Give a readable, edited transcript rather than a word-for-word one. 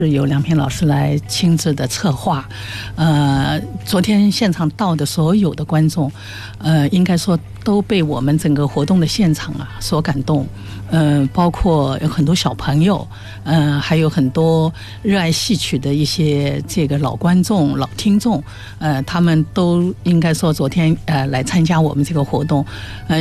由梁平老师来亲自的策划，昨天现场到的所有的观众，应该说都被我们整个活动的现场所感动，包括有很多小朋友，还有很多热爱戏曲的一些这个老观众、老听众，他们都应该说昨天来参加我们这个活动，